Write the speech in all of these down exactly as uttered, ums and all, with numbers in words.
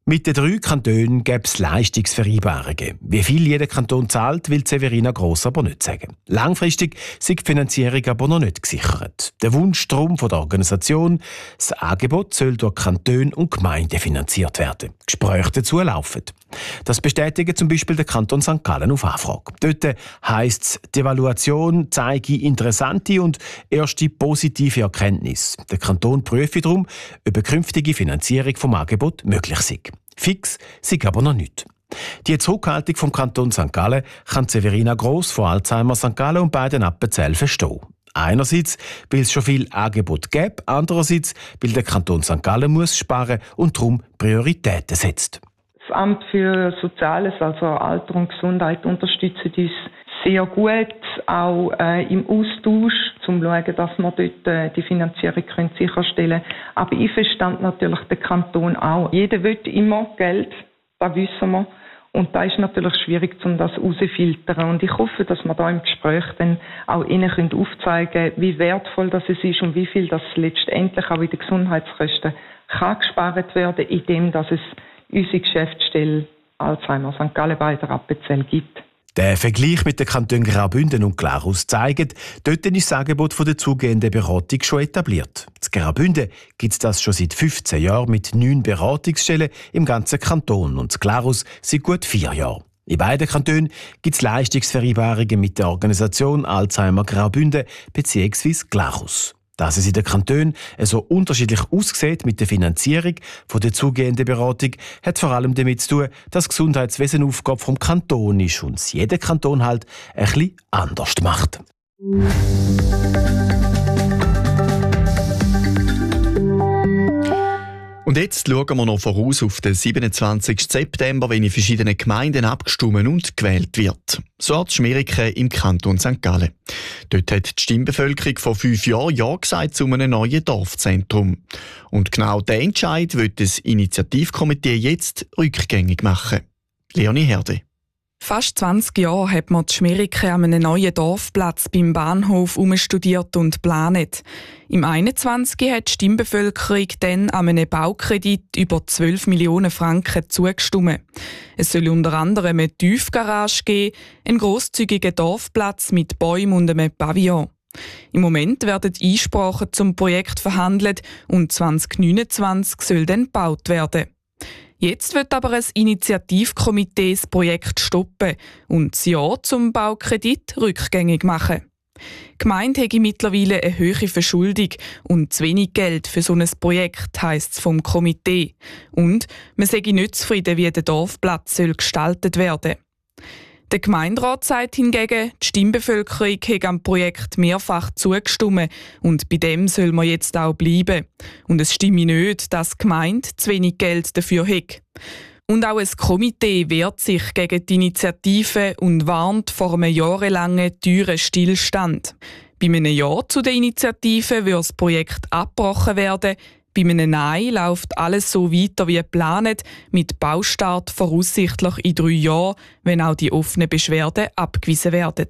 Mit den drei Kantonen gäbe es Leistungsvereinbarungen. Wie viel jeder Kanton zahlt, will Severina Gross aber nicht sagen. Langfristig sind die Finanzierung aber noch nicht gesichert. Der Wunsch darum von der Organisation, das Angebot soll durch Kantone und Gemeinden finanziert werden. Gespräche dazu laufen. Das bestätigt zum Beispiel der Kanton Sankt Gallen auf Anfrage. Dort heisst es, die Evaluation zeige interessante und erste positive Erkenntnisse. Der Kanton prüfe darum, ob eine künftige Finanzierung vom Angebot möglich sei. Fix sei aber noch nicht. Die Zurückhaltung vom Kanton Sankt Gallen kann Severina Gross von Alzheimer Sankt Gallen und beiden Appenzell verstehen. Einerseits, weil es schon viel Angebot gibt, andererseits, weil der Kanton Sankt Gallen muss sparen und darum Prioritäten setzt. Das Amt für Soziales, also Alter und Gesundheit, unterstützt uns sehr gut, auch äh, im Austausch, um zu schauen, dass wir dort äh, die Finanzierung können sicherstellen können. Aber ich verstand natürlich den Kanton auch. Jeder will immer Geld, das wissen wir. Und da ist natürlich schwierig, um das herauszufiltern. Und ich hoffe, dass wir da im Gespräch dann auch Ihnen aufzeigen können, wie wertvoll das ist und wie viel das letztendlich auch in den Gesundheitskosten kann gespart werden, indem dass es unsere Geschäftsstelle Alzheimer Sankt Gallen bei der Appenzell gibt. Der Vergleich mit den Kantonen Graubünden und Glarus zeigt, dort ist das Angebot von der zugehenden Beratung schon etabliert. In Graubünden gibt es das schon seit fünfzehn Jahren mit neun Beratungsstellen im ganzen Kanton und in Glarus seit gut vier Jahren. In beiden Kantonen gibt es Leistungsvereinbarungen mit der Organisation Alzheimer Graubünden bzw. Glarus. Dass es in den Kantonen so unterschiedlich aussieht mit der Finanzierung von der zugehenden Beratung, hat vor allem damit zu tun, dass das Gesundheitswesen Aufgabe vom Kanton ist und es jeder Kanton halt ein bisschen anders macht. Und jetzt schauen wir noch voraus auf den siebenundzwanzigsten September, wenn in verschiedenen Gemeinden abgestimmt und gewählt wird. So hat Schmeriken im Kanton Sankt Gallen. Dort hat die Stimmbevölkerung vor fünf Jahren Ja gesagt zu einem neuen Dorfzentrum. Und genau diesen Entscheid will das Initiativkomitee jetzt rückgängig machen. Leonie Herde. Fast zwanzig Jahre hat man die Schmeriken an einem neuen Dorfplatz beim Bahnhof umstudiert und geplant. Im einundzwanzig hat die Stimmbevölkerung dann an einem Baukredit über zwölf Millionen Franken zugestimmt. Es soll unter anderem eine Tiefgarage geben, einen grosszügigen Dorfplatz mit Bäumen und einem Pavillon. Im Moment werden Einsprachen zum Projekt verhandelt und zwanzig neunundzwanzig soll dann gebaut werden. Jetzt wird aber ein Initiativkomitee das Projekt stoppen und das Ja zum Baukredit rückgängig machen. Die Gemeinde habe mittlerweile eine hohe Verschuldung und zu wenig Geld für so ein Projekt, heisst es vom Komitee. Und man sei nicht zufrieden, wie der Dorfplatz soll gestaltet werden. Der Gemeinderat sagt hingegen, die Stimmbevölkerung habe am Projekt mehrfach zugestimmt und bei dem soll man jetzt auch bleiben. Und es stimme nicht, dass die Gemeinde zu wenig Geld dafür hat. Und auch ein Komitee wehrt sich gegen die Initiative und warnt vor einem jahrelangen teuren Stillstand. Bei einem Ja zu der Initiative wird das Projekt abgebrochen werden. Bei einem Nein läuft alles so weiter wie geplant, mit Baustart voraussichtlich in drei Jahren, wenn auch die offenen Beschwerden abgewiesen werden.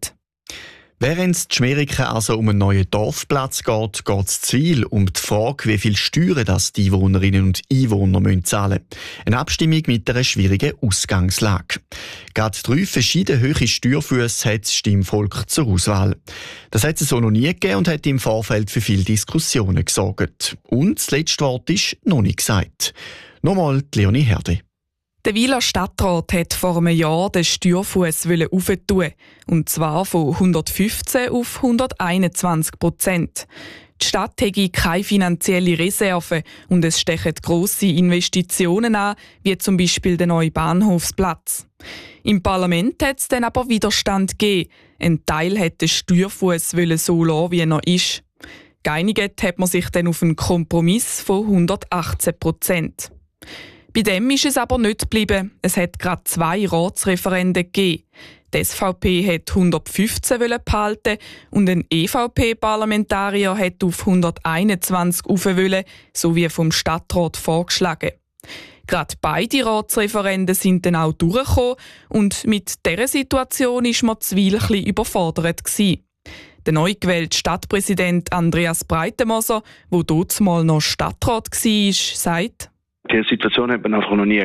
Während es die Schmeriken also um einen neuen Dorfplatz geht, geht es zu viel um die Frage, wie viel Steuern das die Einwohnerinnen und Einwohner zahlen müssen. Eine Abstimmung mit einer schwierigen Ausgangslage. Gerade drei verschiedene hohe Steuerfüsse hat das Stimmvolk zur Auswahl. Das hat es so noch nie gegeben und hat im Vorfeld für viele Diskussionen gesorgt. Und das letzte Wort ist noch nicht gesagt. Nochmal die Leonie Herde. Der Wiler Stadtrat hat vor einem Jahr den Steuerfuss aufentun, und zwar von hundertfünfzehn auf hunderteinundzwanzig Prozent. Die Stadt hätte keine finanzielle Reserve und es stechen grosse Investitionen an, wie zum Beispiel der neue Bahnhofsplatz. Im Parlament hat es dann aber Widerstand gegeben. Ein Teil hat den Steuerfuss so lassen, wie er ist. Geeinigt hat man sich dann auf einen Kompromiss von hundertachtzehn Prozent. Bei dem ist es aber nicht geblieben. Es hat gerade zwei Ratsreferenden gegeben. Die S V P hat hundertfünfzehn behalten und ein E V P-Parlamentarier hat auf hunderteinundzwanzig rauf wollen, so wie vom Stadtrat vorgeschlagen. Gerade beide Ratsreferenden sind dann auch durchgekommen und mit dieser Situation war man zuweilen ein bisschen überfordert gewesen. Der neu gewählte Stadtpräsident Andreas Breitenmoser, der dazumal noch Stadtrat war, sagt: Die Situation hat man einfach noch nie